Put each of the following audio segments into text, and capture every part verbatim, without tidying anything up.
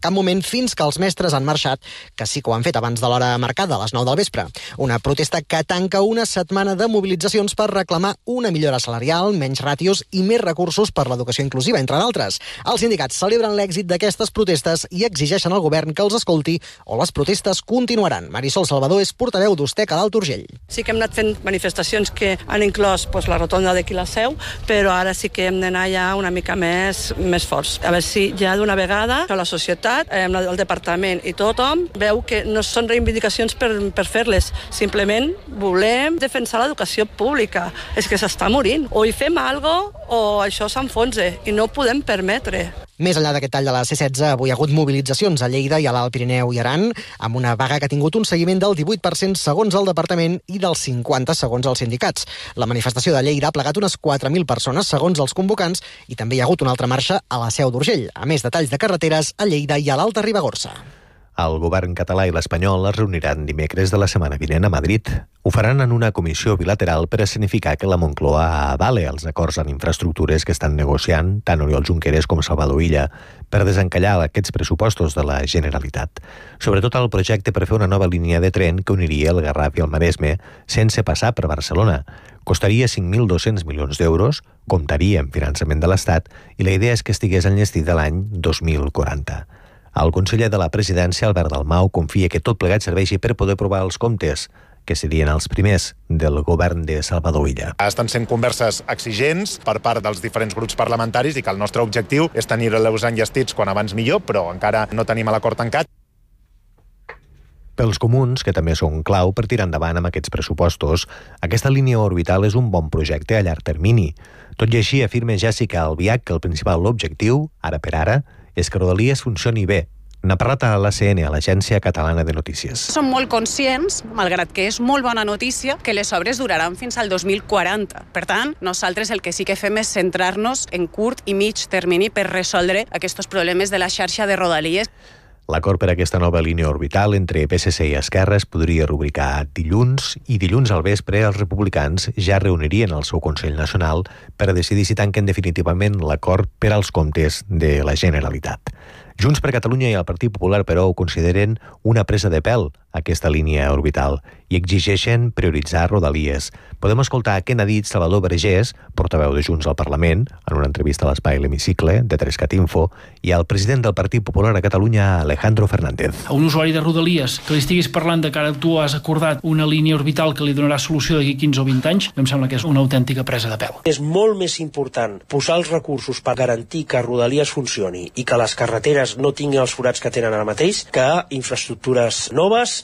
cap moment fins que els mestres han marxat, que sí que ho han fet abans de l'hora marcada, a les nou del vespre. Una protesta que tanca una setmana de mobilitzacions per reclamar una millora salarial, menys ràtios i més recursos per l'educació inclusiva, entre d'altres. Els sindicats celebren l'èxit d'aquestes protestes i exigeixen al govern que els escolti o les protestes continuaran. Marisol Salvador és portaveu d'Ustec a l'Alt Urgell. Sí que hem anat fent manifestacions que han inclòs pues, la rotonda d'aquí la Seu, però ara sí que hem d'anar ja una mica més, més forts. A veure si ja d'una vegada la societat, el departament i tothom veu que no són reivindicacions per, per fer-les. Simplement volem defensar l'educació pública. És que s'està morint. O hi fem alguna cosa o això s'enfonsa i no ho podem permetre. Més enllà d'aquest tall de la C setze, avui ha hagut mobilitzacions a Lleida i a l'Alt Pirineu i Aran, amb una vaga que ha tingut un seguiment del divuit per cent segons el departament i del cinquanta segons els sindicats. La manifestació de Lleida ha plegat unes quatre mil persones segons els convocants i també hi ha hagut una altra marxa a la Seu d'Urgell, a més de talls de carreteres a Lleida i a l'Alta Ribagorça. El govern català i l'espanyol es reuniran dimecres de la setmana vinent a Madrid. Ho faran en una comissió bilateral per escenificar que la Moncloa avale els acords en infraestructures que estan negociant tant Oriol Junqueras com Salvador Illa per desencallar aquests pressupostos de la Generalitat. Sobretot el projecte per fer una nova línia de tren que uniria el Garraf i el Maresme sense passar per Barcelona. Costaria cinc mil dos-cents milions d'euros, comptaria amb finançament de l'Estat i la idea és que estigués enllestit l'any dos mil quaranta. El conseller de la presidència, Albert Dalmau, confia que tot plegat serveixi per poder aprovar els comptes, que serien els primers del govern de Salvador Illa. Estan sent converses exigents per part dels diferents grups parlamentaris i que el nostre objectiu és tenir-los enllestits quan abans millor, però encara no tenim l'acord tancat. Pels comuns, que també són clau per tirar endavant amb aquests pressupostos, aquesta línia orbital és un bon projecte a llarg termini. Tot i així, afirma Jessica Albiach que el principal objectiu, ara per ara, és que Rodalies funcioni bé. N'ha parlat a l'A C N, a l'Agència Catalana de Notícies. Som molt conscients, malgrat que és molt bona notícia, que les obres duraran fins al dos mil quaranta. Per tant, nosaltres el que sí que fem és centrar-nos en curt i mig termini per resoldre aquests problemes de la xarxa de Rodalies. L'acord per a aquesta nova línia orbital entre P S C i Esquerra es podria rubricar dilluns i dilluns al vespre els republicans ja reunirien el seu Consell Nacional per a decidir si tanquen definitivament l'acord per als comptes de la Generalitat. Junts per Catalunya i el Partit Popular, però, ho consideren una presa de pèl, aquesta línia orbital, i exigeixen prioritzar Rodalies. Podem escoltar què n'ha dit Salvador Vergés, portaveu de Junts al Parlament, en una entrevista a l'Espai L'Hemicicle, de Trescat Info, i al president del Partit Popular a Catalunya, Alejandro Fernández. A un usuari de Rodalies que li estiguis parlant de que ara tu has acordat una línia orbital que li donarà solució d'aquí quinze o vint anys, em sembla que és una autèntica presa de pèl. És molt més important posar els recursos per garantir que Rodalies funcioni i que les carreteres no tinguin els forats que tenen ara mateix que infraestructures noves.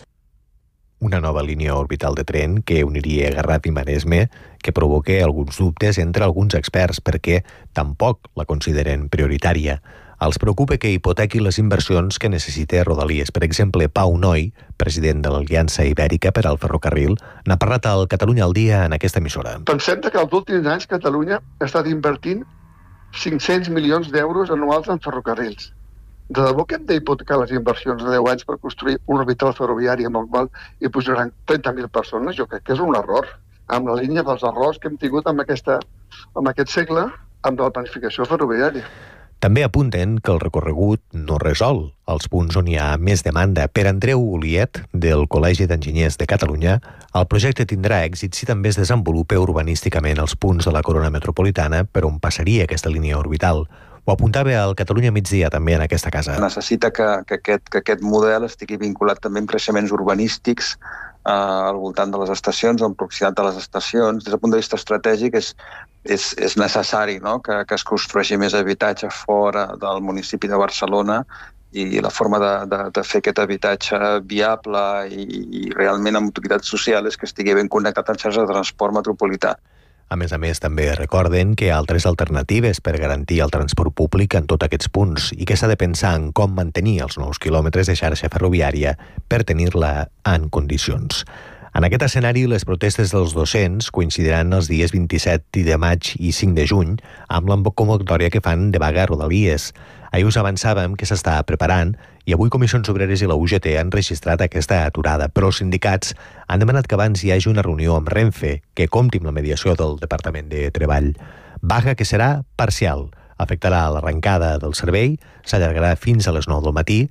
Una nova línia orbital de tren que uniria Garraf i Maresme que provoca alguns dubtes entre alguns experts perquè tampoc la consideren prioritària. Els preocupa que hipotequi les inversions que necessita Rodalies. Per exemple, Pau Noi, president de l'Aliança Ibèrica per al Ferrocarril, n'ha parlat al Catalunya al Dia en aquesta emissora. Pensem que els últims anys Catalunya ha estat invertint cinc-cents milions d'euros anuals en ferrocarrils. De debò que hem d'hipotecar les inversions de deu anys per construir un orbital ferroviari amb el qual hi pujaran trenta mil persones? Jo crec que és un error, amb la línia dels errors que hem tingut amb, aquesta, amb aquest segle, amb la planificació ferroviària. També apunten que el recorregut no resol els punts on hi ha més demanda. Per Andreu Oliet, del Col·legi d'Enginyers de Catalunya, el projecte tindrà èxit si també es desenvolupa urbanísticament els punts de la corona metropolitana per on passaria aquesta línia orbital. Ho apuntava al Catalunya Migdia també en aquesta casa. Necessita que, que, aquest, que aquest model estigui vinculat també amb creixements urbanístics eh, al voltant de les estacions o en proximitat de les estacions. Des del punt de vista estratègic és, és, és necessari, no? que, que es construeixi més habitatge fora del municipi de Barcelona i la forma de, de, de fer aquest habitatge viable i, i realment amb utilitat social és que estigui ben connectat amb xarxa de transport metropolità. A més a més, també recorden que hi ha altres alternatives per garantir el transport públic en tots aquests punts i que s'ha de pensar en com mantenir els nous quilòmetres de xarxa ferroviària per tenir-la en condicions. En aquest escenari, les protestes dels docents coincidiran els dies vint-i-set de maig i cinc de juny amb la convocatòria que fan de vaga a Rodalies. Ahir us avançàvem que s'està preparant i avui Comissions Obreres i la U G T han registrat aquesta aturada, però els sindicats han demanat que abans hi hagi una reunió amb Renfe que compti amb la mediació del Departament de Treball. Vaga que serà parcial. Afectarà l'arrencada del servei, s'allargarà fins a les nou del matí